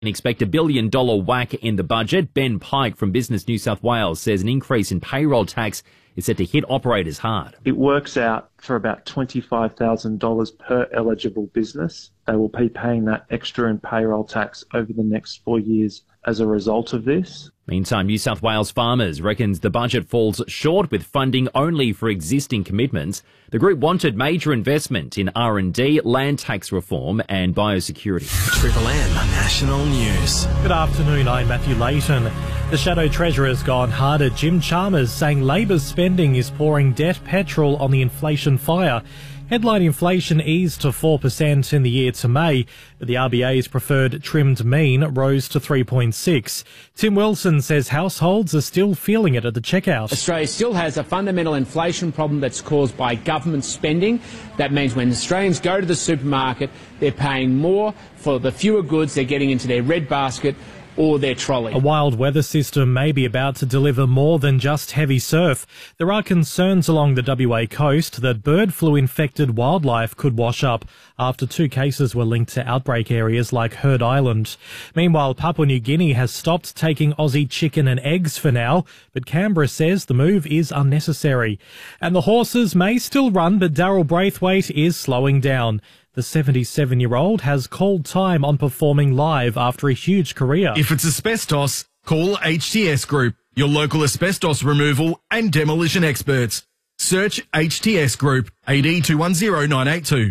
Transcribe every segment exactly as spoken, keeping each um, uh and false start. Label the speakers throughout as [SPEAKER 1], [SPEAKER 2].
[SPEAKER 1] And expect a billion dollar whack in the budget. Ben Pike from Business New South Wales says an increase in payroll tax is set to hit operators hard.
[SPEAKER 2] It works out for about twenty-five thousand dollars per eligible business. They will be paying that extra in payroll tax over the next four years as a result of this.
[SPEAKER 1] Meantime, New South Wales Farmers reckons the budget falls short with funding only for existing commitments. The group wanted major investment in R and D, land tax reform and biosecurity.
[SPEAKER 3] Triple M National News.
[SPEAKER 4] Good afternoon, I'm Matthew Layton. The Shadow Treasurer's gone hard at Jim Chalmers, saying Labor's spending is pouring debt petrol on the inflation fire. Headline inflation eased to four percent in the year to May, but the R B A's preferred trimmed mean rose to three point six. Tim Wilson says households are still feeling it at the checkout.
[SPEAKER 5] Australia still has a fundamental inflation problem that's caused by government spending. That means when Australians go to the supermarket, they're paying more for the fewer goods they're getting into their red basket or their trolley.
[SPEAKER 4] A wild weather system may be about to deliver more than just heavy surf. There are concerns along the W A coast that bird flu-infected wildlife could wash up after two cases were linked to outbreak areas like Heard Island. Meanwhile, Papua New Guinea has stopped taking Aussie chicken and eggs for now, but Canberra says the move is unnecessary. And the horses may still run, but Daryl Braithwaite is slowing down. The seventy-seven-year-old has called time on performing live after a huge career.
[SPEAKER 6] If it's asbestos, call H T S Group, your local asbestos removal and demolition experts. Search H T S Group, A D two one zero nine eight two.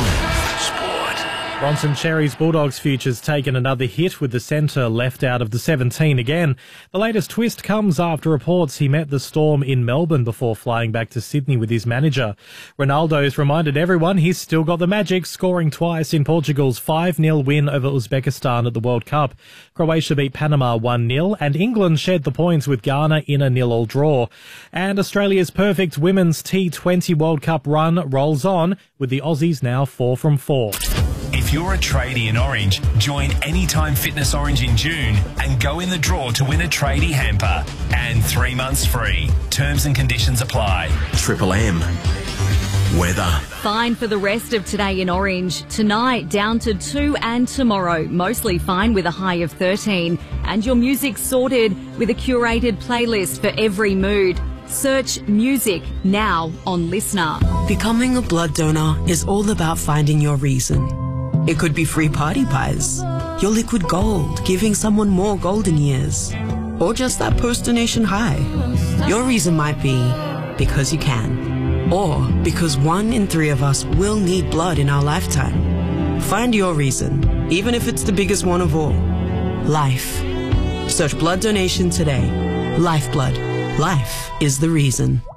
[SPEAKER 4] Bronson Cherry's Bulldogs future's taken another hit with the centre left out of the seventeen again. The latest twist comes after reports he met the Storm in Melbourne before flying back to Sydney with his manager. Ronaldo's reminded everyone he's still got the magic, scoring twice in Portugal's five nil win over Uzbekistan at the World Cup. Croatia beat Panama one nil and England shared the points with Ghana in a nil-all draw. And Australia's perfect women's T twenty World Cup run rolls on, with the Aussies now four from four.
[SPEAKER 3] If you're a tradie in Orange, join Anytime Fitness Orange in June and go in the draw to win a tradie hamper. And three months free. Terms and conditions apply. Triple M. Weather.
[SPEAKER 7] Fine for the rest of today in Orange. Tonight down to two and tomorrow mostly fine with a high of thirteen. And your music sorted with a curated playlist for every mood. Search music now on Listener.
[SPEAKER 8] Becoming a blood donor is all about finding your reason. It could be free party pies, your liquid gold, giving someone more golden years, or just that post-donation high. Your reason might be because you can, or because one in three of us will need blood in our lifetime. Find your reason, even if it's the biggest one of all. Life. Search blood donation today. Lifeblood. Life is the reason.